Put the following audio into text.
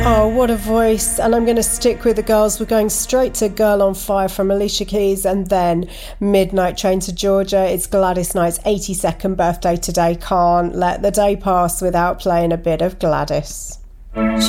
Oh, what a voice. And I'm going to stick with the girls. We're going straight to Girl on Fire from Alicia Keys and then Midnight Train to Georgia. It's Gladys Knight's 82nd birthday today. Can't let the day pass without playing a bit of Gladys. She